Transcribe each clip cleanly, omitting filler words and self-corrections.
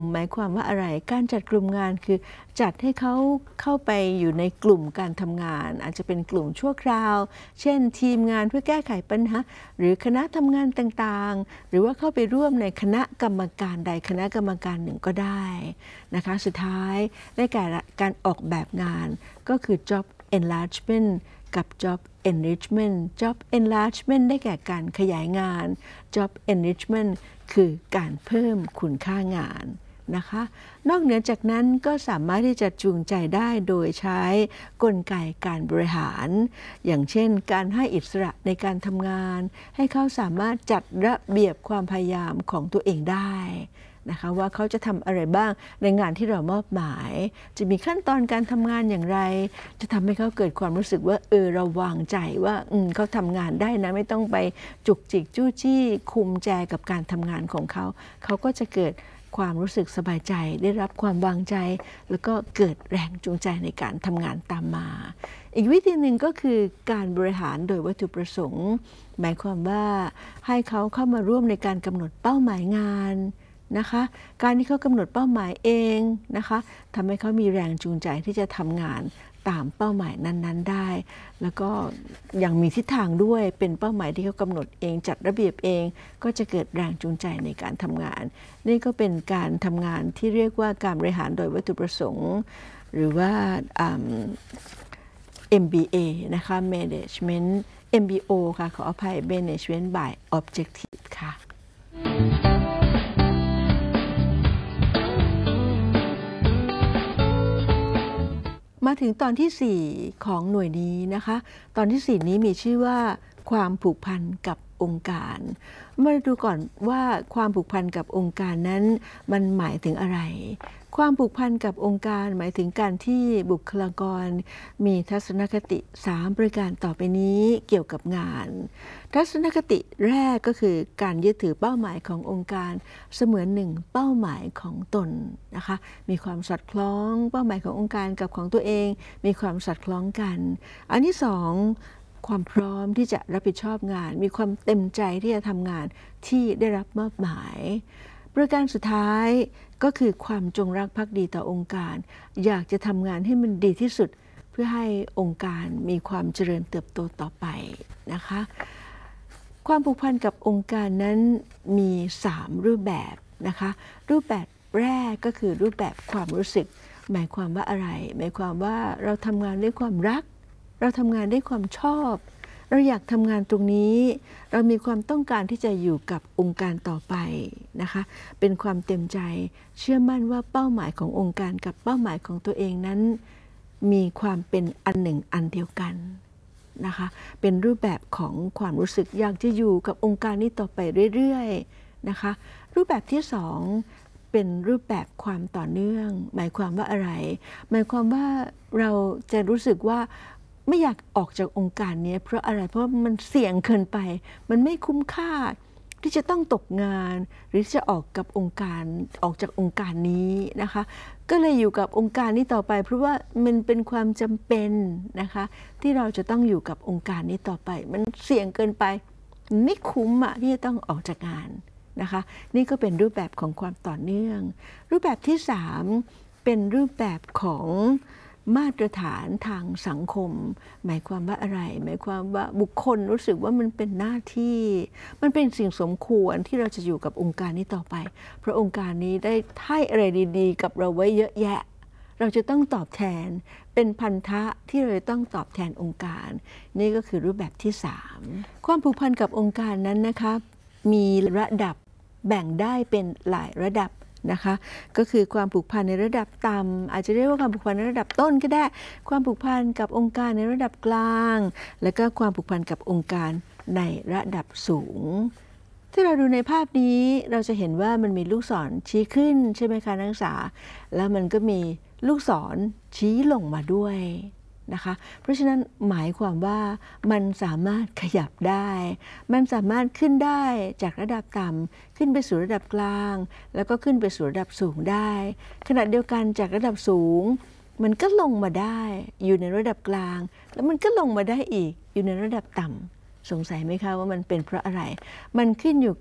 หมายความว่าอะไรการจัดกลุ่มงานคือจัดให้เขาเข้าไปอยู่ในกลุ่มการทำงานอาจจะเป็นกลุ่มชั่วคราวเช่นทีมงานเพื่อแก้ไขปัญหาหรือคณะทำงานต่างๆหรือว่าเข้าไปร่วมในคณะกรรมการใดคณะกรรมการหนึ่งก็ได้นะคะสุดท้ายได้แก่การออกแบบงานก็คือ job enlargement กับ job enrichment job enlargement ได้แก่การขยายงาน job enrichment คือการเพิ่มคุณค่างานนะคะนอกเหนือจากนั้นก็สามารถที่จะจูงใจได้โดยใช้กลไกการบริหารอย่างเช่นการให้อิสระในการทำงานให้เขาสามารถจัดระเบียบความพยายามของตัวเองได้นะคะว่าเขาจะทำอะไรบ้างในงานที่เรามอบหมายจะมีขั้นตอนการทำงานอย่างไรจะทำให้เขาเกิดความรู้สึกว่าเราวางใจว่าเขาทำงานได้นะไม่ต้องไปจุกจิกจู้จี้คุมแจกับการทำงานของเขาเขาก็จะเกิดความรู้สึกสบายใจได้รับความวางใจแล้วก็เกิดแรงจูงใจในการทำงานตามมาอีกวิธีหนึ่งก็คือการบริหารโดยวัตถุประสงค์หมายความว่าให้เขาเข้ามาร่วมในการกำหนดเป้าหมายงานนะคะการที่เขากำหนดเป้าหมายเองนะคะทำให้เขามีแรงจูงใจที่จะทำงานตามเป้าหมายนั้นๆได้แล้วก็ยังมีทิศทางด้วยเป็นเป้าหมายที่เขากำหนดเองจัดระเบียบเองก็จะเกิดแรงจูงใจในการทำงานนี่ก็เป็นการทำงานที่เรียกว่าการบริหารโดยวัตถุประสงค์หรือว่า MBA นะคะ Management MBO ค่ะขออภัย Management by Objective ค่ะมาถึงตอนที่ 4 ของหน่วยนี้นะคะตอนที่ 4 นี้มีชื่อว่าความผูกพันกับองค์การมาดูก่อนว่าความผูกพันกับองค์การนั้นมันหมายถึงอะไรความผูกพันกับองค์การหมายถึงการที่บุคลากรมีทัศนคติ3ประการต่อไปนี้เกี่ยวกับงานทัศนคติแรกก็คือการยึดถือเป้าหมายขององค์การเสมือนหนึ่งเป้าหมายของตนนะคะมีความสอดคล้องเป้าหมายขององค์การกับของตัวเองมีความสอดคล้องกันอันที่สองความพร้อมที่จะรับผิดชอบงานมีความเต็มใจที่จะทำงานที่ได้รับมอบหมายประการสุดท้ายก็คือความจงรักภักดีต่อองค์การอยากจะทำงานให้มันดีที่สุดเพื่อให้องค์การมีความเจริญเติบโตต่อไปนะคะความผูกพันกับองค์การนั้นมี3รูปแบบนะคะรูปแบบแรกก็คือรูปแบบความรู้สึกหมายความว่าอะไรหมายความว่าเราทำงานด้วยความรักเราทำงานด้วยความชอบเราอยากทำงานตรงนี้เรามีความต้องการที่จะอยู่กับองค์การต่อไปนะคะเป็นความเต็มใจเชื่อมั่นว่าเป้าหมายขององค์การกับเป้าหมายของตัวเองนั้นมีความเป็นอันหนึ่งอันเดียวกันนะคะเป็นรูปแบบของความรู้สึกอยากจะอยู่กับองค์การนี้ต่อไปเรื่อยๆนะคะรูปแบบที่สองเป็นรูปแบบความต่อเนื่องหมายความว่าอะไรหมายความว่าเราจะรู้สึกว่าไม่อยากออกจากองค์การนี้เพราะอะไรเพราะมันเสี่ยงเกินไปมันไม่คุ้มค่าที่จะต้องตกงานหรือจะออกจากองค์การนี้นะคะก็เลยอยู่กับองค์การนี้ต่อไปเพราะว่ามันเป็นความจำเป็นนะคะที่เราจะต้องอยู่กับองค์การนี้ต่อไปมันเสี่ยงเกินไปไม่คุ้มอะที่จะต้องออกจากงานนะคะนี่ก็เป็นรูปแบบของความต่อเนื่องรูปแบบที่3เป็นรูปแบบของมาตรฐานทางสังคมหมายความว่าอะไรหมายความว่าบุคคลรู้สึกว่ามันเป็นหน้าที่มันเป็นสิ่งสมควรที่เราจะอยู่กับองค์การนี้ต่อไปเพราะองค์การนี้ได้ให้อะไรดีๆกับเราไว้เยอะแยะเราจะต้องตอบแทนเป็นพันธะที่เราจะต้องตอบแทนองค์การนี่ก็คือรูปแบบที่3ความผูกพันกับองค์การนั้นนะคะมีระดับแบ่งได้เป็นหลายระดับนะคะก็คือความผูกพันในระดับต่ำอาจจะเรียกว่าความผูกพันในระดับต้นก็ได้ความผูกพันกับองค์การในระดับกลางและก็ความผูกพันกับองค์การในระดับสูงที่เราดูในภาพนี้เราจะเห็นว่ามันมีลูกศรชี้ขึ้นใช่ไหมคะนักศึกษาแล้วมันก็มีลูกศรชี้ลงมาด้วยนะคะเพราะฉะนั้นหมายความว่ามันสามารถขยับได้มันสามารถขึ้นได้จากระดับต่ำขึ้นไปสู่ระดับกลางแล้วก็ขึ้นไปสู่ระดับสูงได้ขณะเดียวกันจากระดับสูงมันก็ลงมาได้อยู่ในระดับกลางแล้วมันก็ลงมาได้อีกอยู่ในระดับต่ำสงสัยไหมคะว่ามันเป็นเพราะอะไรมันขึ้นอยู่กับ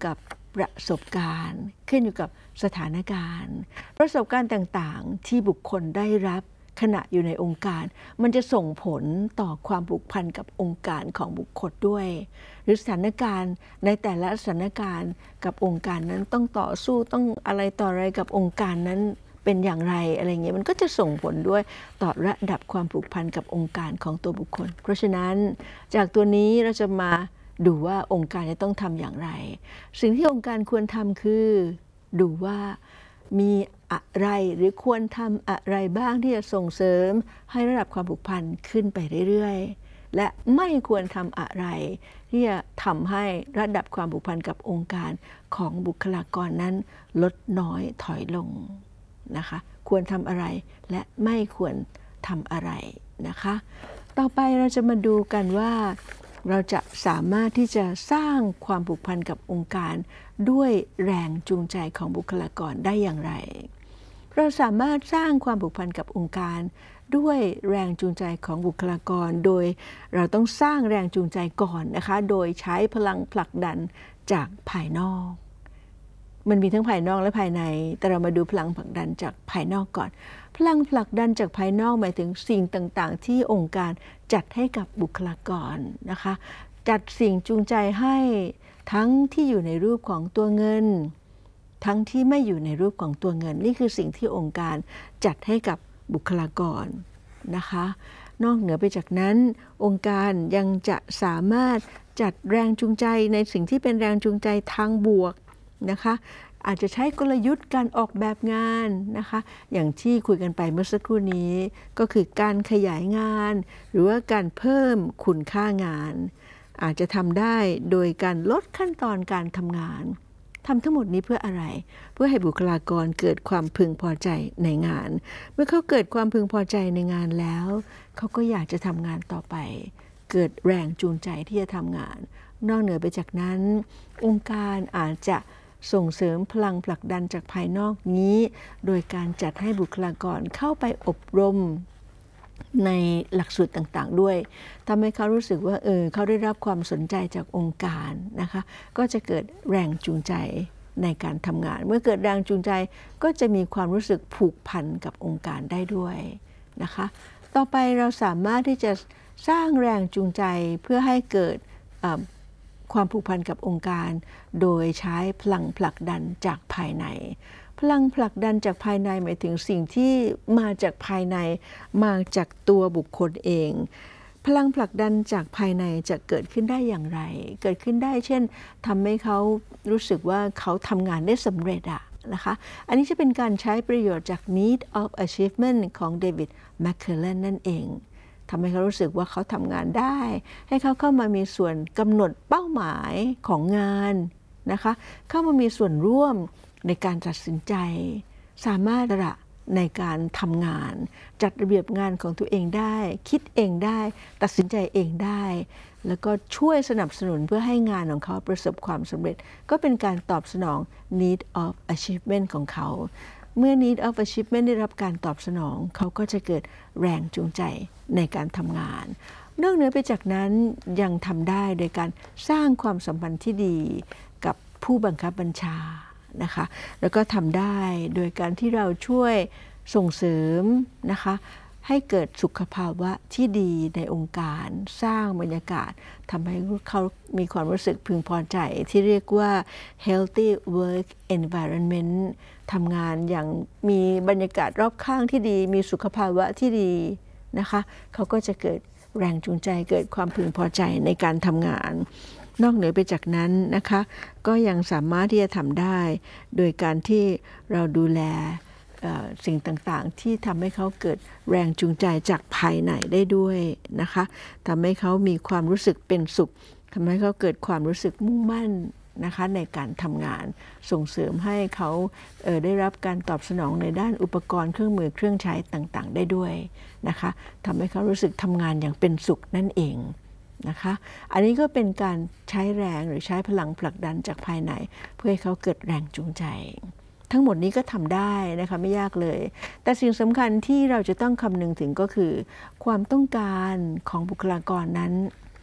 ประสบการณ์ขึ้นอยู่กับสถานการณ์ประสบการณ์ต่างๆที่บุคคลได้รับขณะอยู่ในองค์การมันจะส่งผลต่อความผูกพันกับองค์การของบุคคลด้วยหรือสถานการณ์ในแต่ละสถานการณ์กับองค์การนั้นต้องต่อสู้ต้องอะไรต่ออะไรกับองค์การนั้นเป็นอย่างไรอะไรเงี้ยมันก็จะส่งผลด้วยต่อระดับความผูกพันกับองค์การของตัวบุคคลเพราะฉะนั้นจากตัวนี้เราจะมาดูว่าองค์การจะต้องทำอย่างไรสิ่งที่องค์การควรทำคือดูว่ามีอะไรหรือควรทำอะไรบ้างที่จะส่งเสริมให้ระดับความผูกพันขึ้นไปเรื่อยๆและไม่ควรทำอะไรที่จะทำให้ระดับความผูกพันกับองค์การของบุคลากรนั้นลดน้อยถอยลงนะคะควรทำอะไรและไม่ควรทำอะไรนะคะต่อไปเราจะมาดูกันว่าเราจะสามารถที่จะสร้างความผูกพันกับองค์การด้วยแรงจูงใจของบุคลากรได้อย่างไรเราสามารถสร้างความผูกพันกับองค์การด้วยแรงจูงใจของบุคลากรโดยเราต้องสร้างแรงจูงใจก่อนนะคะโดยใช้พลังผลักดันจากภายนอกมันมีทั้งภายนอกและภายในแต่เรามาดูพลังผลักดันจากภายนอกก่อนพลังผลักดันจากภายนอกหมายถึงสิ่งต่างๆที่องค์การจัดให้กับบุคลากรนะคะจัดสิ่งจูงใจให้ทั้งที่อยู่ในรูปของตัวเงินทั้งที่ไม่อยู่ในรูปของตัวเงินนี่คือสิ่งที่องค์การจัดให้กับบุคลากรนะคะนอกเหนือไปจากนั้นองค์การยังจะสามารถจัดแรงจูงใจในสิ่งที่เป็นแรงจูงใจทางบวกนะคะอาจจะใช้กลยุทธ์การออกแบบงานนะคะอย่างที่คุยกันไปเมื่อสักครู่นี้ก็คือการขยายงานหรือว่าการเพิ่มคุณค่างานอาจจะทำได้โดยการลดขั้นตอนการทำงานทำทั้งหมดนี้เพื่ออะไรเพื่อให้บุคลากรเกิดความพึงพอใจในงานเมื่อเขาเกิดความพึงพอใจในงานแล้วเขาก็อยากจะทำงานต่อไปเกิดแรงจูงใจที่จะทำงานนอกเหนือไปจากนั้นองค์การอาจจะส่งเสริมพลังผลักดันจากภายนอกนี้โดยการจัดให้บุคลากรเข้าไปอบรมในหลักสูตรต่างๆด้วยทำให้เขารู้สึกว่าเขาได้รับความสนใจจากองค์การนะคะก็จะเกิดแรงจูงใจในการทำงานเมื่อเกิดแรงจูงใจก็จะมีความรู้สึกผูกพันกับองค์การได้ด้วยนะคะต่อไปเราสามารถที่จะสร้างแรงจูงใจเพื่อให้เกิดความผูกพันกับองค์การโดยใช้พลังผลักดันจากภายในพลังผลักดันจากภายในหมายถึงสิ่งที่มาจากภายในมาจากตัวบุคคลเองพลังผลักดันจากภายในจะเกิดขึ้นได้อย่างไรเกิดขึ้นได้เช่นทำให้เขารู้สึกว่าเขาทำงานได้สำเร็จนะคะอันนี้จะเป็นการใช้ประโยชน์จาก Need of Achievement ของเดวิดแมคเคลเลนนั่นเองทำให้เขารู้สึกว่าเขาทำงานได้ให้เขาเข้ามามีส่วนกำหนดเป้าหมายของงานนะคะเข้ามามีส่วนร่วมในการตัดสินใจสามารถในการทำงานจัดระเบียบงานของตัวเองได้คิดเองได้ตัดสินใจเองได้แล้วก็ช่วยสนับสนุนเพื่อให้งานของเขาประสบความสำเร็จก็เป็นการตอบสนอง Need of Achievement ของเขาเมื่อ Need of Achievement ได้รับการตอบสนองเขาก็จะเกิดแรงจูงใจในการทำงานนอกเหนือไปจากนั้นยังทำได้โดยการสร้างความสัมพันธ์ที่ดีกับผู้บังคับบัญชานะคะแล้วก็ทำได้โดยการที่เราช่วยส่งเสริมนะคะให้เกิดสุขภาวะที่ดีในองค์การสร้างบรรยากาศทำให้เขามีความรู้สึกพึงพอใจที่เรียกว่า healthy work environment ทำงานอย่างมีบรรยากาศรอบข้างที่ดีมีสุขภาวะที่ดีนะคะเขาก็จะเกิดแรงจูงใจเกิดความพึงพอใจในการทำงานนอกเหนือไปจากนั้นนะคะก็ยังสามารถที่จะทำได้โดยการที่เราดูแลสิ่งต่างๆที่ทำให้เขาเกิดแรงจูงใจจากภายในได้ด้วยนะคะทำให้เขามีความรู้สึกเป็นสุขทำให้เขาเกิดความรู้สึกมุ่งมั่นนะคะในการทำงานส่งเสริมให้เขาได้รับการตอบสนองในด้านอุปกรณ์เครื่องมือเครื่องใช้ต่างๆได้ด้วยนะคะทำให้เขารู้สึกทำงานอย่างเป็นสุขนั่นเองนะคะอันนี้ก็เป็นการใช้แรงหรือใช้พลังผลักดันจากภายในเพื่อให้เขาเกิดแรงจูงใจทั้งหมดนี้ก็ทำได้นะคะไม่ยากเลยแต่สิ่งสำคัญที่เราจะต้องคำนึงถึงก็คือความต้องการของบุคลากรนั้น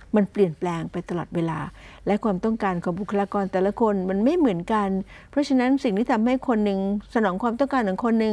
มันเปลี่ยนแปลงไปตลอดเวลาและความต้องการของบุคลากรแต่ละคนมันไม่เหมือนกันเพราะฉะนั้นสิ่งที่ทำให้คนหนึ่งสนองความต้องการของคนหนึ่ง